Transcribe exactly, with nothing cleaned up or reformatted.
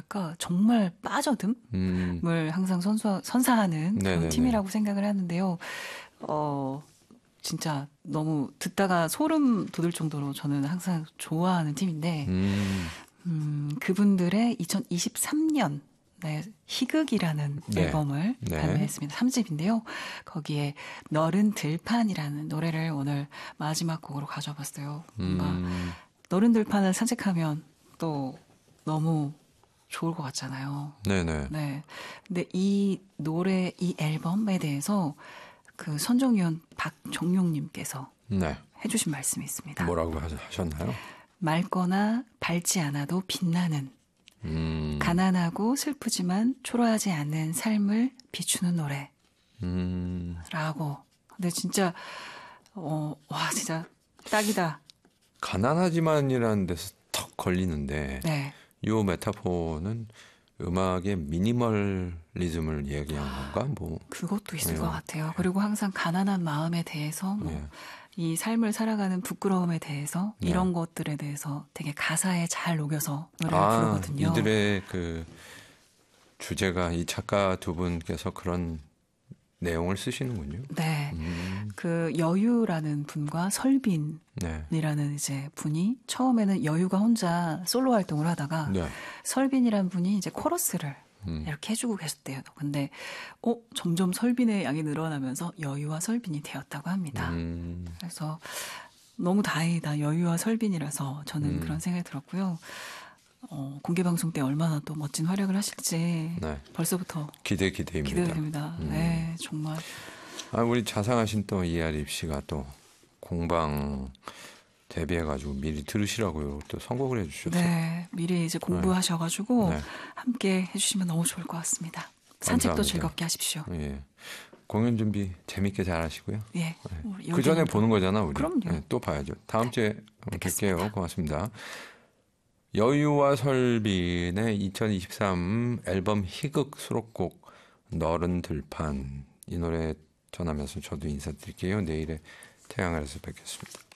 뭐랄까 정말 빠져듦을 음. 항상 선수, 선사하는 그런 네네네. 팀이라고 생각을 하는데요. 어, 진짜 너무 듣다가 소름 돋을 정도로 저는 항상 좋아하는 팀인데 음. 음, 그분들의 이천이십삼 년 네, 희극이라는 네. 앨범을 네. 발매했습니다. 삼 집인데요. 거기에 너른 들판이라는 노래를 오늘 마지막 곡으로 가져봤어요. 뭔가 음. 너른 들판을 산책하면 또 너무 좋을 것 같잖아요. 네네. 네. 근데 이 노래, 이 앨범에 대해서 그 선정위원 박정용님께서 네. 해주신 말씀이 있습니다. 뭐라고 하셨나요? 맑거나 밝지 않아도 빛나는 음. 가난하고 슬프지만 초라하지 않는 삶을 비추는 노래. 음. 라고. 근데 진짜 어, 와 진짜 딱이다. 가난하지만이라는 데서 턱 걸리는데 네. 이 메타포는 음악의 미니멀리즘을 얘기한 건가? 뭐 그것도 있을 네. 것 같아요. 그리고 항상 가난한 마음에 대해서 뭐 네. 이 삶을 살아가는 부끄러움에 대해서 네. 이런 것들에 대해서 되게 가사에 잘 녹여서 노래를 아, 부르거든요. 이들의 그 주제가 이 작가 두 분께서 그런 내용을 쓰시는군요. 네. 음. 그 여유라는 분과 설빈이라는 네. 이제 분이 처음에는 여유가 혼자 솔로 활동을 하다가 네. 설빈이라는 분이 이제 코러스를 음. 이렇게 해주고 계셨대요. 근데 어 점점 설빈의 양이 늘어나면서 여유와 설빈이 되었다고 합니다. 음. 그래서 너무 다행이다. 여유와 설빈이라서 저는 음. 그런 생각이 들었고요. 어, 공개 방송 때 얼마나 또 멋진 활약을 하실지 네. 벌써부터 기대 기대입니다. 기대됩니다. 음. 네, 정말. 아, 우리 자상하신 또 이하립 씨가 또 공방 데뷔해가지고 미리 들으시라고요. 또 선곡을 해주셨어요. 네, 미리 이제 공부하셔가지고 네. 함께 해주시면 너무 좋을 것 같습니다. 산책도 감사합니다. 즐겁게 하십시오. 예. 공연 준비 재밌게 잘 하시고요. 예. 네. 그 전에 보는 거잖아, 우리. 그럼요. 네, 또 봐야죠. 다음 네. 주에 뵐게요. 고맙습니다. 여유와 설빈의 이천이십삼 앨범 희극 수록곡 너른 들판 이 노래 전하면서 저도 인사드릴게요. 내일의 태양아래서 뵙겠습니다.